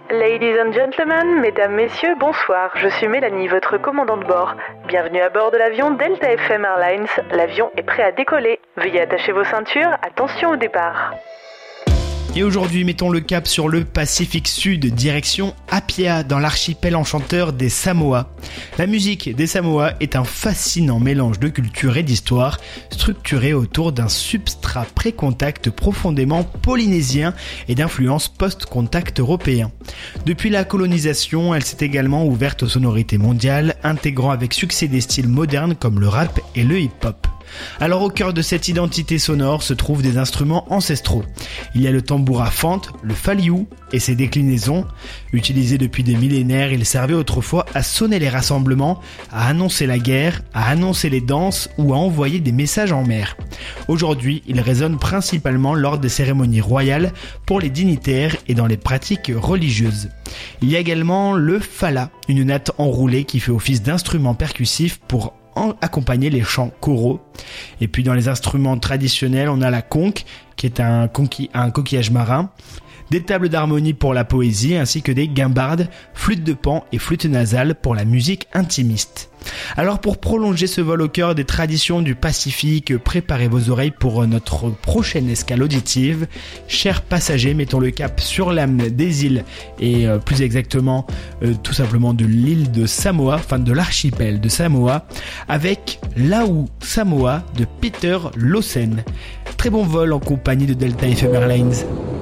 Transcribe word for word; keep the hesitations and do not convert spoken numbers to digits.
Ladies and gentlemen, mesdames, messieurs, bonsoir. Je suis Mélanie, votre commandant de bord. Bienvenue à bord de l'avion Delta F M Airlines. L'avion est prêt à décoller. Veuillez attacher vos ceintures. Attention au départ. Et aujourd'hui, mettons le cap sur le Pacifique Sud, direction Apia, dans l'archipel enchanteur des Samoa. La musique des Samoa est un fascinant mélange de culture et d'histoire, structuré autour d'un substrat pré-contact profondément polynésien et d'influence post-contact européen. Depuis la colonisation, elle s'est également ouverte aux sonorités mondiales, intégrant avec succès des styles modernes comme le rap et le hip-hop. Alors au cœur de cette identité sonore se trouvent des instruments ancestraux. Il y a le tambour à fente, le faliu et ses déclinaisons. Utilisés depuis des millénaires, ils servaient autrefois à sonner les rassemblements, à annoncer la guerre, à annoncer les danses ou à envoyer des messages en mer. Aujourd'hui, ils résonnent principalement lors des cérémonies royales, pour les dignitaires et dans les pratiques religieuses. Il y a également le fala, une natte enroulée qui fait office d'instrument percussif pour accompagner les chants choraux. Et puis dans les instruments traditionnels, on a la conque, qui est un, conqui- un coquillage marin, des tables d'harmonie pour la poésie, ainsi que des guimbardes, flûtes de pan et flûtes nasales pour la musique intimiste. Alors pour prolonger ce vol au cœur des traditions du Pacifique, préparez vos oreilles pour notre prochaine escale auditive. Chers passagers, mettons le cap sur l'âme des îles et euh, plus exactement euh, tout simplement de l'île de Samoa, enfin de l'archipel de Samoa, avec Lau Samoa de Peter Lawson. Très bon vol en compagnie de Delta F M Airlines.